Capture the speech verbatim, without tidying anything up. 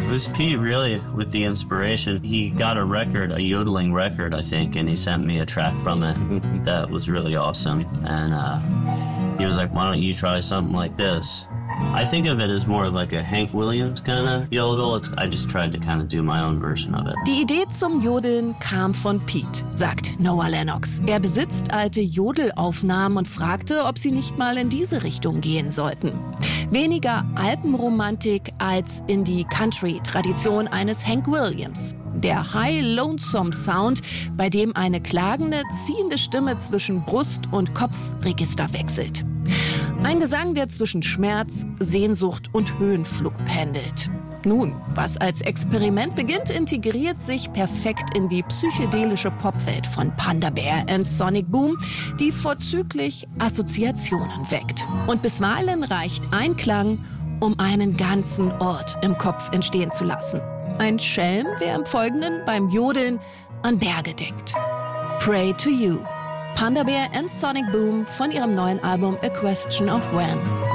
It was Pete, really, with the inspiration. He got a record, a yodeling record, I think, and he sent me a track from it that was really awesome. And uh, he was like, why don't you try something like this? I think of it as more like a Hank Williams kind of yodel. It's, I just tried to kind of do my own version of it. Die Idee zum Jodeln kam von Pete, sagt Noah Lennox. Er besitzt alte Jodelaufnahmen und fragte, ob sie nicht mal in diese Richtung gehen sollten. Weniger Alpenromantik als in die Country-Tradition eines Hank Williams. Der High Lonesome Sound, bei dem eine klagende, ziehende Stimme zwischen Brust- und Kopfregister wechselt. Ein Gesang, der zwischen Schmerz, Sehnsucht und Höhenflug pendelt. Nun, was als Experiment beginnt, integriert sich perfekt in die psychedelische Popwelt von Panda Bear and Sonic Boom, die vorzüglich Assoziationen weckt. Und bisweilen reicht ein Klang, um einen ganzen Ort im Kopf entstehen zu lassen. Ein Schelm, wer im Folgenden beim Jodeln an Berge denkt. Pray to You. Panda Bear and Sonic Boom von ihrem neuen Album A Question of When.